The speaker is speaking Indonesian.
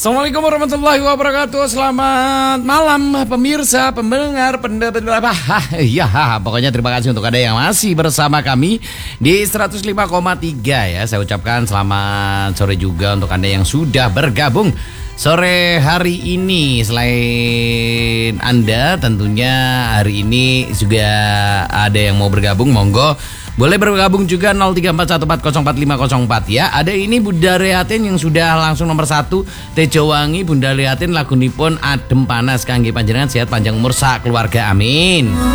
Assalamualaikum warahmatullahi wabarakatuh. Selamat malam pemirsa, pendengar, ya, pokoknya terima kasih untuk Anda yang masih bersama kami di 105,3 ya. Saya ucapkan selamat sore juga untuk Anda yang sudah bergabung sore hari ini. Selain Anda tentunya hari ini juga ada yang mau bergabung, monggo boleh bergabung juga 0341404504 ya. Ada ini Bunda Rehatin yang sudah langsung nomor 1 Tejo Wangi. Bunda Rehatin lagunipun adem panas kangge panjenengan sehat panjang umur sak keluarga, amin.